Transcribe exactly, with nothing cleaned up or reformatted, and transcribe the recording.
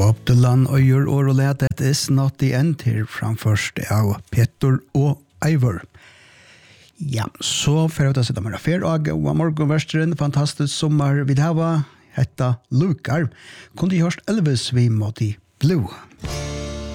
Bob Dylan og gjør år og let It is not the end her framførst av Peter og Eivor. Ja, så får jeg å sitte med affær og god morgen versteren, fantastisk sommer vi det var hetta Lukar. Kunde hørt Elvis vi måtte Blue.